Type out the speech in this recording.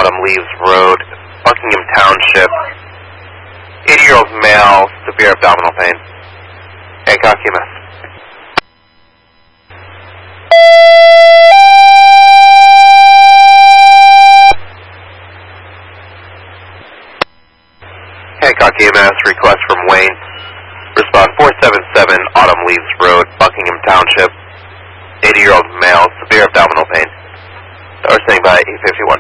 Autumn Leaves Road, Buckingham Township. 80-year-old male, severe abdominal pain. Hancock EMS. Hancock EMS, request from Wayne. Respond 477 Autumn Leaves Road, Buckingham Township. 80-year-old male, severe abdominal pain. Or standing by 851.